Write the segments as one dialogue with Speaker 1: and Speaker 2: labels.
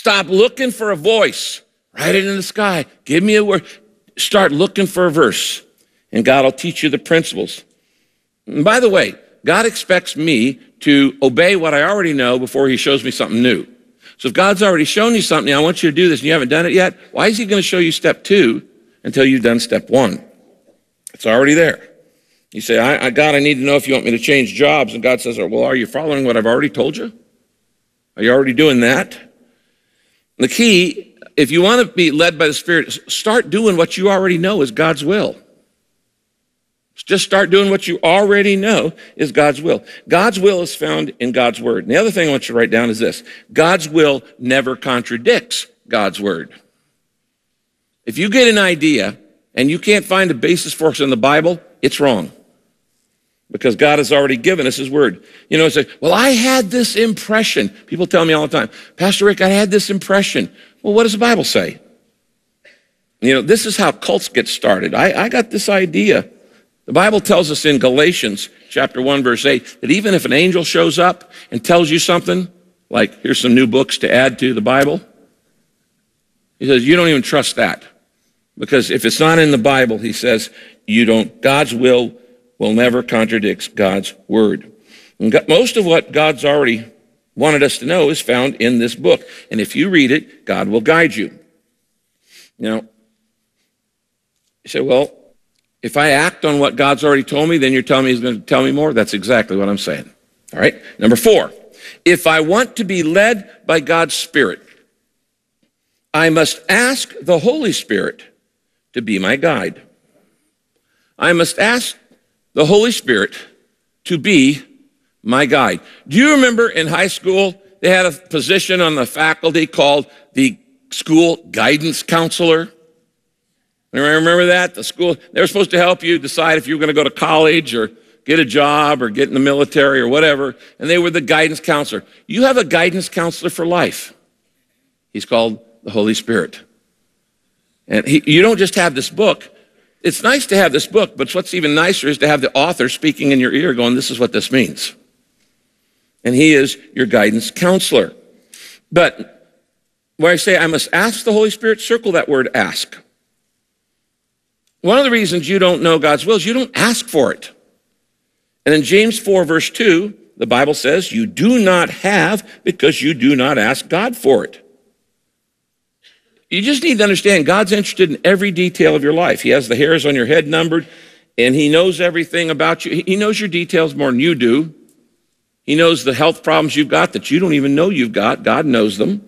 Speaker 1: Stop looking for a voice. Write it in the sky. Give me a word. Start looking for a verse, and God will teach you the principles. And by the way, God expects me to obey what I already know before he shows me something new. So if God's already shown you something, I want you to do this, and you haven't done it yet, why is he going to show you step 2 until you've done step 1? It's already there. You say, God, I need to know if you want me to change jobs. And God says, well, are you following what I've already told you? Are you already doing that? The key, if you want to be led by the Spirit, start doing what you already know is God's will. Just start doing what you already know is God's will. God's will is found in God's word. And the other thing I want you to write down is this. God's will never contradicts God's word. If you get an idea and you can't find a basis for it in the Bible, it's wrong. Because God has already given us his word. You know, it's like, well, I had this impression. People tell me all the time, Pastor Rick, I had this impression. Well, what does the Bible say? You know, this is how cults get started. I got this idea. The Bible tells us in Galatians chapter 1, verse 8, that even if an angel shows up and tells you something, like here's some new books to add to the Bible, he says, you don't even trust that. Because if it's not in the Bible, he says, God's will never contradict God's word. And most of what God's already wanted us to know is found in this book. And if you read it, God will guide you. You know, you say, well, if I act on what God's already told me, then you're telling me he's going to tell me more? That's exactly what I'm saying. All right? Number 4, if I want to be led by God's Spirit, I must ask the Holy Spirit to be my guide. I must ask the Holy Spirit to be my guide. Do you remember in high school, they had a position on the faculty called the school guidance counselor? Remember that? The school, they were supposed to help you decide if you were going to go to college or get a job or get in the military or whatever, and they were the guidance counselor. You have a guidance counselor for life. He's called the Holy Spirit. And you don't just have this book. It's nice to have this book, but what's even nicer is to have the author speaking in your ear going, this is what this means. And he is your guidance counselor. But when I say I must ask the Holy Spirit, circle that word ask. One of the reasons you don't know God's will is you don't ask for it. And in James 4, verse 2, the Bible says, you do not have because you do not ask God for it. You just need to understand God's interested in every detail of your life. He has the hairs on your head numbered, and he knows everything about you. He knows your details more than you do. He knows the health problems you've got that you don't even know you've got. God knows them.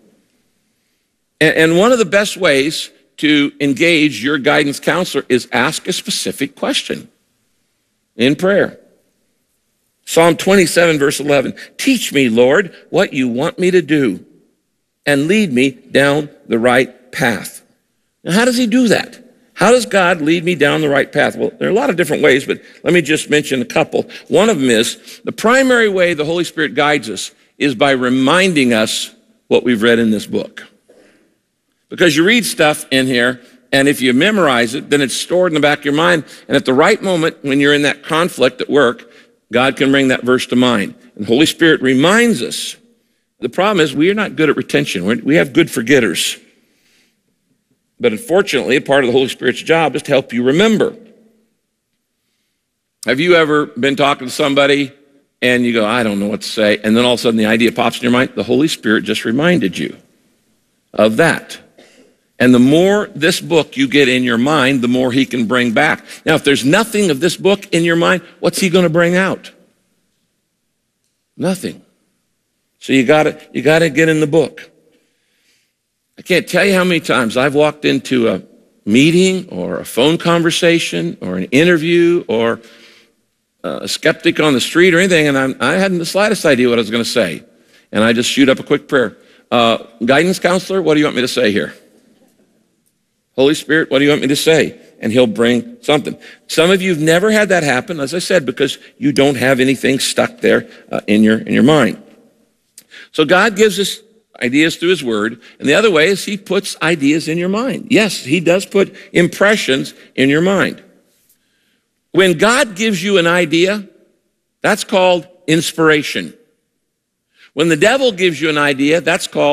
Speaker 1: And one of the best ways to engage your guidance counselor is ask a specific question in prayer. Psalm 27, verse 11, teach me, Lord, what you want me to do, and lead me down the right path. Now, how does he do that? How does God lead me down the right path? Well, there are a lot of different ways, but let me just mention a couple. One of them is the primary way the Holy Spirit guides us is by reminding us what we've read in this book. Because you read stuff in here, and if you memorize it, then it's stored in the back of your mind, and at the right moment, when you're in that conflict at work, God can bring that verse to mind. And the Holy Spirit reminds us. The problem is we are not good at retention. We have good forgetters. But unfortunately, part of the Holy Spirit's job is to help you remember. Have you ever been talking to somebody and you go, I don't know what to say, and then all of a sudden the idea pops in your mind? The Holy Spirit just reminded you of that. And the more this book you get in your mind, the more he can bring back. Now, if there's nothing of this book in your mind, what's he going to bring out? Nothing. So you got to get in the book. I can't tell you how many times I've walked into a meeting or a phone conversation or an interview or a skeptic on the street or anything, and I hadn't the slightest idea what I was going to say. And I just shoot up a quick prayer. Guidance counselor, what do you want me to say here? Holy Spirit, what do you want me to say? And he'll bring something. Some of you have never had that happen, as I said, because you don't have anything stuck there in your mind. So God gives us ideas through his word, and the other way is he puts ideas in your mind. Yes, he does put impressions in your mind. When God gives you an idea, that's called inspiration. When the devil gives you an idea, that's called